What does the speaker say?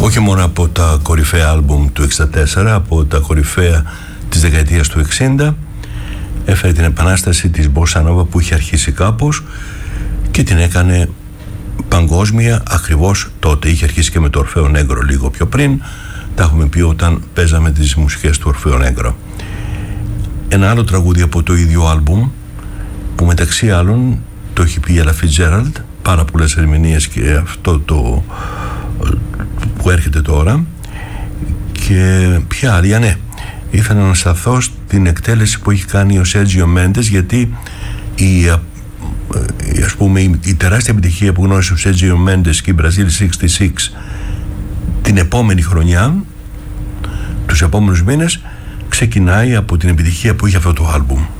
όχι μόνο από τα κορυφαία άλμπουμ του 1964, από τα κορυφαία της δεκαετίας του 1960. Έφερε την επανάσταση της Bossa Nova που είχε αρχίσει κάπως και την έκανε παγκόσμια ακριβώς τότε. Είχε αρχίσει και με το Ορφέο Νέγκρο λίγο πιο πριν. Τα έχουμε πει όταν παίζαμε τις μουσικές του Ορφέο Νέγκρο. Ένα άλλο τραγούδι από το ίδιο άλμπουμ, που μεταξύ άλλων το έχει πει η Ella Fitzgerald, πάρα πολλές ερμηνείες, και αυτό το που έρχεται τώρα. Και ποια άλλη? Ναι, ήθελα να σταθώ στην εκτέλεση που έχει κάνει ο Σέρτζιο Μέντες, γιατί ας πούμε η τεράστια επιτυχία που γνώρισε ο Σέρτζιο Μέντες και η Brazil 66 την επόμενη χρονιά, τους επόμενους μήνες, ξεκινάει από την επιτυχία που είχε αυτό το άλμπουμ.